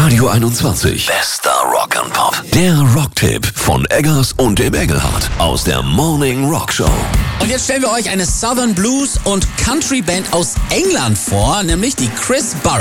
Radio 21. Bester Rock and Pop. Der Rocktipp von Eggers und dem Engelhardt aus der Morning Rock Show. Und jetzt stellen wir euch eine Southern Blues und Country Band aus England vor, nämlich die Chris Burrows.